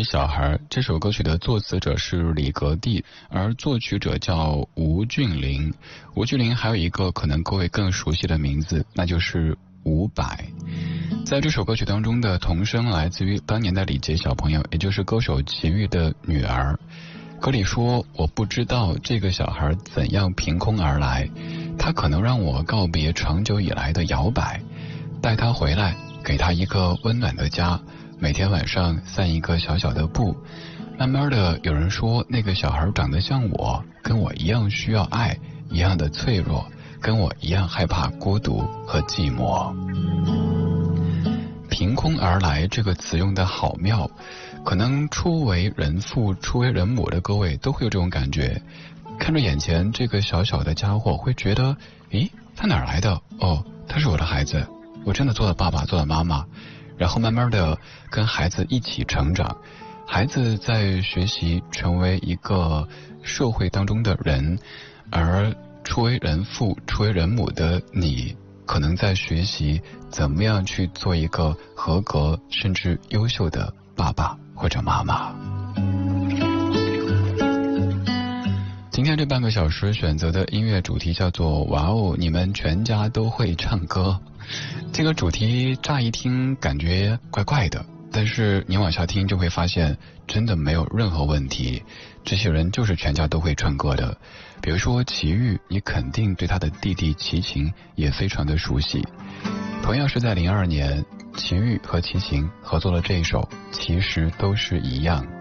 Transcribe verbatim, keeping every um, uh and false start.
解小孩。这首歌曲的作词者是李格弟，而作曲者叫吴俊霖。吴俊霖还有一个可能各位更熟悉的名字，那就是伍佰。在这首歌曲当中的童声来自于当年的李杰小朋友，也就是歌手齐豫的女儿。歌里说，我不知道这个小孩怎样凭空而来，他可能让我告别长久以来的摇摆，带他回来，给他一个温暖的家，每天晚上散一个小小的步。慢慢的有人说，那个小孩长得像我，跟我一样需要爱，一样的脆弱，跟我一样害怕孤独和寂寞。凭空而来这个词用的好妙，可能初为人父初为人母的各位都会有这种感觉，看着眼前这个小小的家伙，会觉得，咦，他哪儿来的？哦，他是我的孩子，我真的做了爸爸，做了妈妈。然后慢慢的跟孩子一起成长，孩子在学习成为一个社会当中的人，而初为人父初为人母的你，可能在学习怎么样去做一个合格甚至优秀的爸爸或者妈妈。今天这半个小时选择的音乐主题叫做哇哦，你们全家都会唱歌。这个主题乍一听感觉怪怪的，但是你往下听就会发现真的没有任何问题，这些人就是全家都会唱歌的。比如说齐豫，你肯定对他的弟弟齐秦也非常的熟悉。同样是在零二年，齐豫和齐秦合作了这一首其实都是一样。